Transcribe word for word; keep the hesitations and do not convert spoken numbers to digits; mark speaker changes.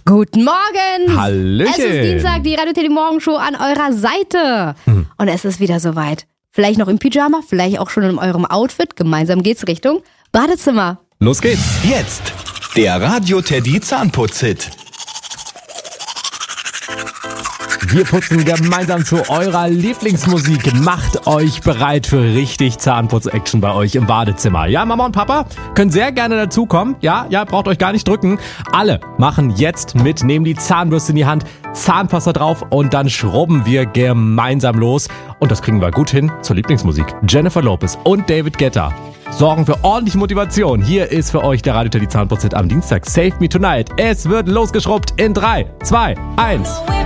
Speaker 1: Guten Morgen!
Speaker 2: Hallöchen!
Speaker 1: Es ist Dienstag, die Radio Teddy Morgenshow an eurer Seite. Hm. Und es ist wieder soweit. Vielleicht noch im Pyjama, vielleicht auch schon in eurem Outfit. Gemeinsam geht's Richtung Badezimmer.
Speaker 2: Los geht's!
Speaker 3: Jetzt der Radio Teddy Zahnputz-Hit.
Speaker 2: Wir putzen gemeinsam zu eurer Lieblingsmusik. Macht euch bereit für richtig Zahnputz-Action bei euch im Badezimmer. Ja, Mama und Papa können sehr gerne dazukommen. Ja, ja, braucht euch gar nicht drücken. Alle machen jetzt mit, nehmen die Zahnbürste in die Hand, Zahnpasta drauf und dann schrubben wir gemeinsam los. Und das kriegen wir gut hin zur Lieblingsmusik. Jennifer Lopez und David Guetta sorgen für ordentliche Motivation. Hier ist für euch der Radio Teddy Zahnputz-Hit am Dienstag. Save Me Tonight. Es wird losgeschrubbt in drei, zwei, eins.